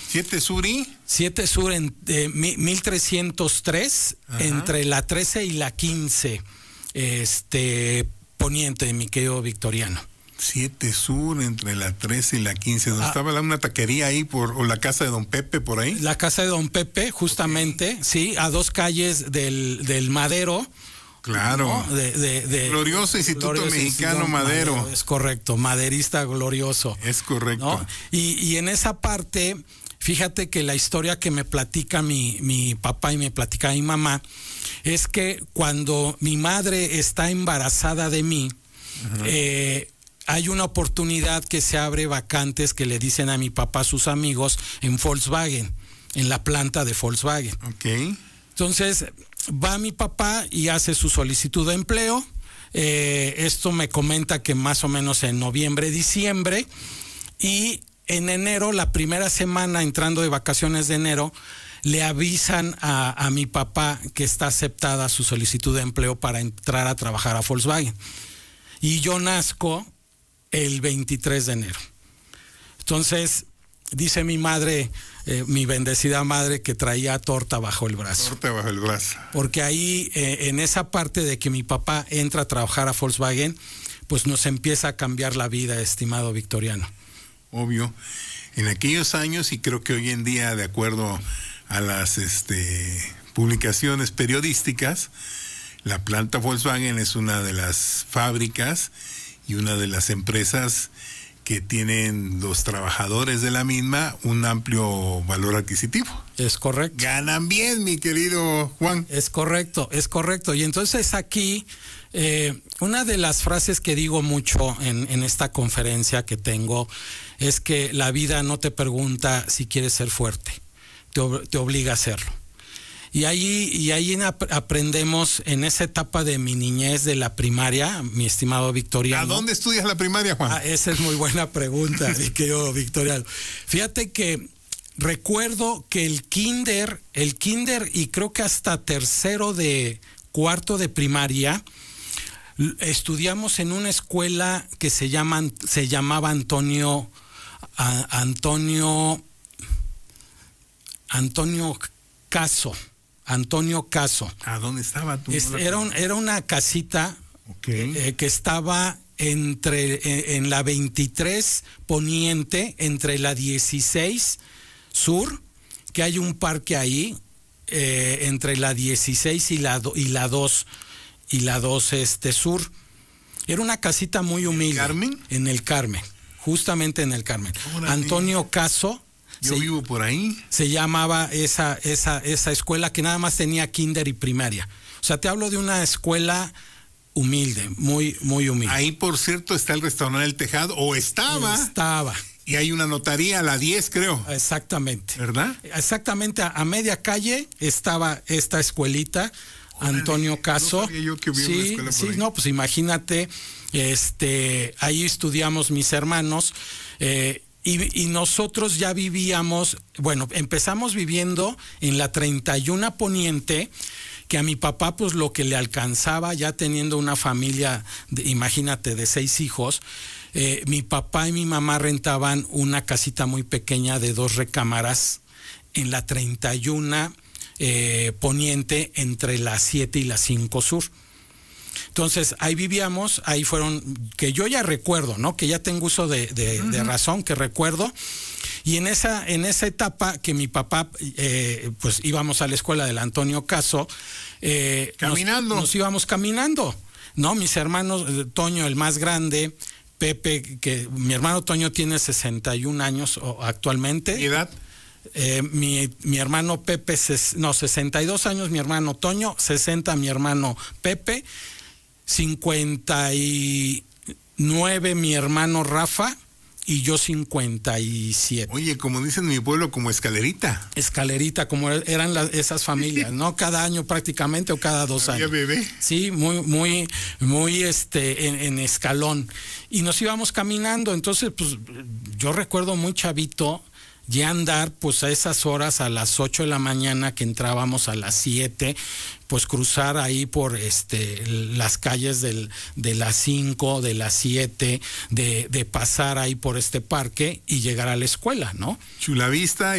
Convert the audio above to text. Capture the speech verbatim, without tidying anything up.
¿siete Sur y? siete Sur en eh, mil trescientos tres, ajá, entre la trece y la quince, este, poniente, mi querido Victoriano. siete Sur, entre la trece y la quince, donde ah, estaba la, una taquería ahí, por, o la casa de don Pepe, por ahí. La casa de don Pepe, justamente, okay, sí, a dos calles del, del Madero. Claro, ¿no? de, de, de, glorioso Instituto Glorioso Mexicano Instituto Madero. Madero. Es correcto, maderista glorioso. Es correcto. ¿No? Y, y en esa parte, fíjate que la historia que me platica mi, mi papá y me platica mi mamá, es que cuando mi madre está embarazada de mí, uh-huh, eh, hay una oportunidad que se abre vacantes que le dicen a mi papá sus amigos en Volkswagen, en la planta de Volkswagen. Ok. Entonces va mi papá y hace su solicitud de empleo. Eh, esto me comenta que más o menos en noviembre, diciembre, y en enero, la primera semana entrando de vacaciones de enero, le avisan a, a mi papá que está aceptada su solicitud de empleo para entrar a trabajar a Volkswagen. Y yo nazco el veintitrés de enero. Entonces, dice mi madre, eh, mi bendecida madre, que traía torta bajo el brazo. Torta bajo el brazo. Porque ahí, eh, en esa parte de que mi papá entra a trabajar a Volkswagen, pues nos empieza a cambiar la vida, estimado Victoriano. Obvio. En aquellos años, y creo que hoy en día, de acuerdo a las este, publicaciones periodísticas, la planta Volkswagen es una de las fábricas y una de las empresas que tienen los trabajadores de la misma un amplio valor adquisitivo. Es correcto. Ganan bien, mi querido Juan. Es correcto, es correcto. Y entonces aquí, eh, una de las frases que digo mucho en, en esta conferencia que tengo es que la vida no te pregunta si quieres ser fuerte, te, ob- te obliga a hacerlo. Y ahí, y ahí aprendemos en esa etapa de mi niñez de la primaria, mi estimado Victoriano. ¿A dónde estudias la primaria, Juan? Ah, esa es muy buena pregunta, mi querido Victoriano. Fíjate que recuerdo que el kinder, el kinder y creo que hasta tercero de cuarto de primaria, estudiamos en una escuela que se llama, se llamaba Antonio, a, Antonio, Antonio Caso. Antonio Caso. ¿A dónde estaba tú? Es, era, un, era una casita, okay, eh, que estaba entre eh, en la veintitrés Poniente, entre la dieciséis Sur, que hay un parque ahí, eh, entre la dieciséis y la, y la dos, y la dos este, Sur. Era una casita muy humilde. ¿En el Carmen? En el Carmen, justamente en el Carmen. Órale. Antonio Caso. Yo se, vivo por ahí. Se llamaba esa, esa, esa escuela que nada más tenía kinder y primaria. O sea, te hablo de una escuela humilde, muy, muy humilde. Ahí, por cierto, está el restaurante El Tejado, o estaba. Estaba. Y hay una notaría, la diez, creo. Exactamente. ¿Verdad? Exactamente, a, a media calle estaba esta escuelita, Órale, Antonio Caso. No sabía yo que hubiera sí, una escuela sí, por ahí. No, pues imagínate, este, ahí estudiamos mis hermanos, eh, Y, y nosotros ya vivíamos, bueno, empezamos viviendo en la treinta y uno Poniente, que a mi papá pues lo que le alcanzaba, ya teniendo una familia, de, imagínate, de seis hijos, eh, mi papá y mi mamá rentaban una casita muy pequeña de dos recámaras en la treinta y uno eh, Poniente, entre la siete y la cinco Sur. Entonces, ahí vivíamos, ahí fueron, que yo ya recuerdo, ¿no? Que ya tengo uso de, de, uh-huh. de razón, que recuerdo. Y en esa, en esa etapa que mi papá, eh, pues íbamos a la escuela del Antonio Caso. Eh, caminando. Nos, nos íbamos caminando, ¿no? Mis hermanos, Toño, el más grande, Pepe, que mi hermano Toño tiene sesenta y un años actualmente. ¿Qué edad? Eh, mi, mi hermano Pepe, ses, no, sesenta y dos años mi hermano Toño, sesenta mi hermano Pepe, cincuenta y nueve mi hermano Rafa y yo cincuenta y siete. Oye, como dicen en mi pueblo, como escalerita. Escalerita, como eran las, esas familias, ¿no? Cada año prácticamente o cada dos Había años. Bebé. Sí, muy, muy, muy este, en, en escalón. Y nos íbamos caminando, entonces, pues, yo recuerdo muy chavito, ya andar pues a esas horas, a las ocho de la mañana, que entrábamos a las siete, pues cruzar ahí por este las calles del, de las cinco, de las siete, de, de pasar ahí por este parque y llegar a la escuela, ¿no? Chulavista.